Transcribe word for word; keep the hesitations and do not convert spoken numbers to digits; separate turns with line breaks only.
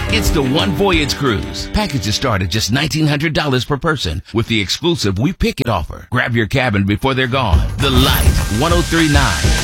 It's the One Voyage Cruise. Packages start at just nineteen hundred dollars per person with the exclusive We Pick It offer. Grab your cabin before they're gone. The Light, one oh three point nine